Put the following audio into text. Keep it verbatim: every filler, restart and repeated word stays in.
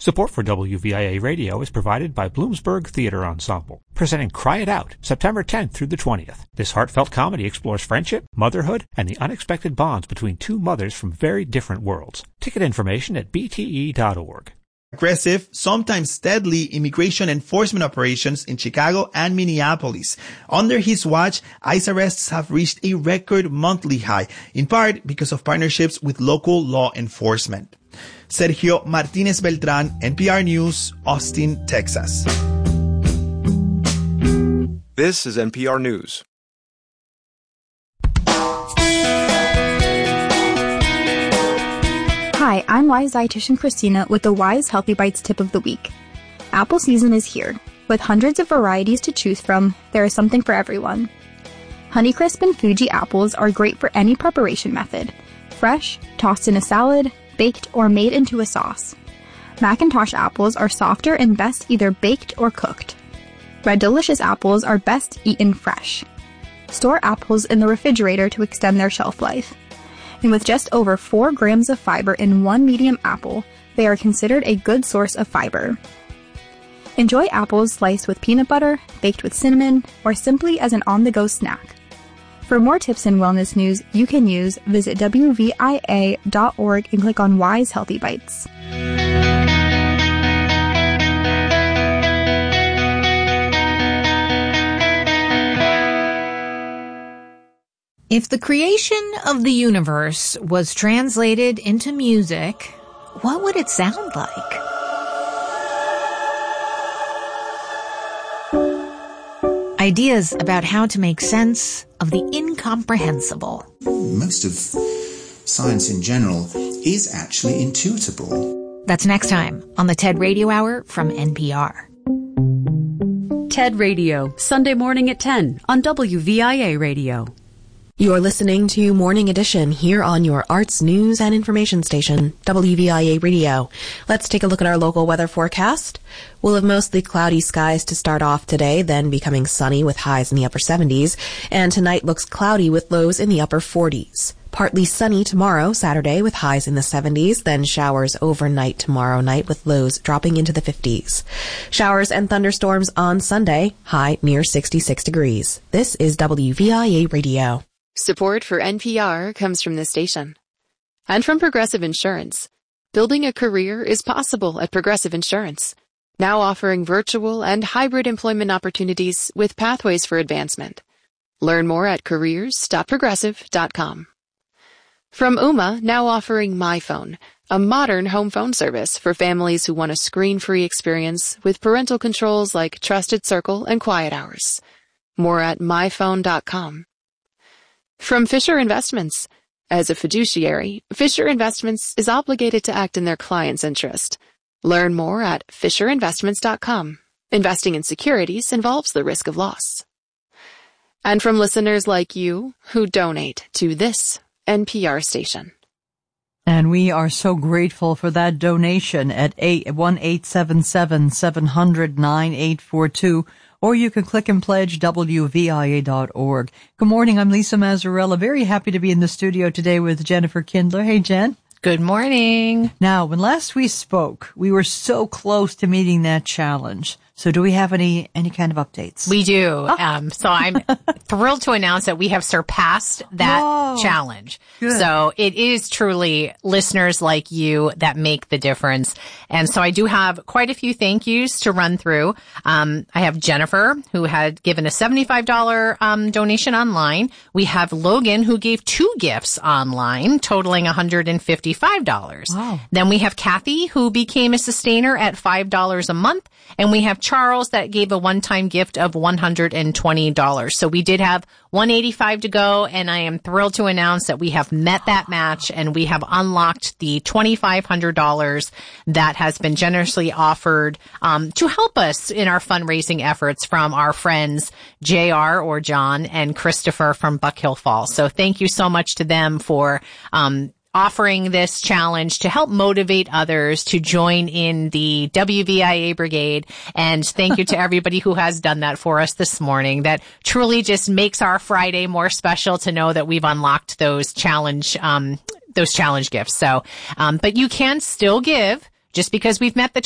Support for W V I A Radio is provided by Bloomsburg Theater Ensemble, presenting Cry It Out, September tenth through the twentieth. This heartfelt comedy explores friendship, motherhood, and the unexpected bonds between two mothers from very different worlds. Ticket information at b t e dot org. Aggressive, sometimes deadly immigration enforcement operations in Chicago and Minneapolis. Under his watch, ICE arrests have reached a record monthly high, in part because of partnerships with local law enforcement. Sergio Martinez Beltran, N P R News, Austin, Texas. This is N P R News. Hi, I'm Wise dietitian Christina with the Wise Healthy Bites tip of the week. Apple season is here. With hundreds of varieties to choose from, there is something for everyone. Honeycrisp and Fuji apples are great for any preparation method. Fresh, tossed in a salad, baked, or made into a sauce. Macintosh apples are softer and best either baked or cooked. Red Delicious apples are best eaten fresh. Store apples in the refrigerator to extend their shelf life. And with just over four grams of fiber in one medium apple, they are considered a good source of fiber. Enjoy apples sliced with peanut butter, baked with cinnamon, or simply as an on-the-go snack. For more tips and wellness news you can use, visit w v i a dot org and click on Wise Healthy Bites. If the creation of the universe was translated into music, what would it sound like? Ideas about how to make sense of the incomprehensible. Most of science in general is actually intuitable. That's next time on the TED Radio Hour from N P R. TED Radio, Sunday morning at ten on W V I A Radio. You're listening to Morning Edition here on your arts, news, and information station, W V I A Radio. Let's take a look at our local weather forecast. We'll have mostly cloudy skies to start off today, then becoming sunny with highs in the upper seventies, and tonight looks cloudy with lows in the upper forties. Partly sunny tomorrow, Saturday, with highs in the seventies, then showers overnight tomorrow night with lows dropping into the fifties. Showers and thunderstorms on Sunday, high near sixty-six degrees. This is W V I A Radio. Support for N P R comes from this station. And from Progressive Insurance. Building a career is possible at Progressive Insurance. Now offering virtual and hybrid employment opportunities with pathways for advancement. Learn more at careers dot progressive dot com. From Ooma, now offering MyPhone, a modern home phone service for families who want a screen-free experience with parental controls like Trusted Circle and Quiet Hours. More at my phone dot com. From Fisher Investments. As a fiduciary, Fisher Investments is obligated to act in their client's interest. Learn more at fisher investments dot com. Investing in securities involves the risk of loss. And from listeners like you who donate to this N P R station. And we are so grateful for that donation at one eight seven seven, seven hundred, nine eight four two. Or you can click and pledge W V I A dot org. Good morning, I'm Lisa Mazzarella. Very happy to be in the studio today with Jennifer Kindler. Hey, Jen. Good morning. Now, when last we spoke, we were so close to meeting that challenge. So do we have any any kind of updates? We do. Oh. Um, so I'm thrilled to announce that we have surpassed that Whoa. challenge. Good. So it is truly listeners like you that make the difference. And so I do have quite a few thank yous to run through. Um, I have Jennifer, who had given a seventy-five dollars um, donation online. We have Logan, who gave two gifts online, totaling one hundred fifty-five dollars. Wow. Then we have Kathy, who became a sustainer at five dollars a month. And we have Charles that gave a one-time gift of one hundred twenty dollars. So we did have one hundred eighty-five dollars to go, and I am thrilled to announce that we have met that match and we have unlocked the twenty-five hundred dollars that has been generously offered um, to help us in our fundraising efforts from our friends J R or John and Christopher from Buck Hill Falls. So thank you so much to them for um offering this challenge to help motivate others to join in the W V I A brigade. And thank you to everybody who has done that for us this morning. That truly just makes our Friday more special to know that we've unlocked those challenge, um, those challenge gifts. So, um, but you can still give just because we've met the